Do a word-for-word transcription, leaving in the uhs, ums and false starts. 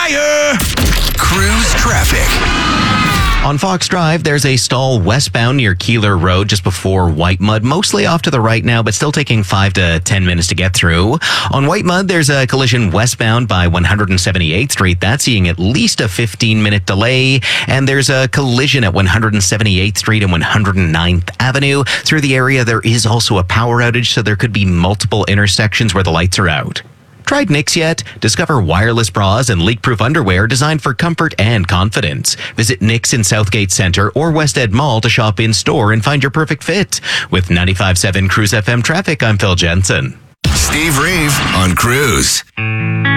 fire! Cruise traffic. On Fox Drive, there's a stall westbound near Keeler Road just before White Mud, mostly off to the right now, but still taking five to ten minutes to get through. On White Mud, there's a collision westbound by one hundred seventy-eighth Street. That's seeing at least a fifteen minute delay. And there's a collision at one hundred seventy-eighth Street and one hundred ninth Avenue. Through the area, there is also a power outage, so there could be multiple intersections where the lights are out. Tried Knix yet? Discover wireless bras and leak-proof underwear designed for comfort and confidence. Visit Knix in Southgate Centre or West Ed Mall to shop in-store and find your perfect fit. With ninety-five point seven Cruise F M traffic, I'm Phil Jensen. Steve Reeve on Cruise.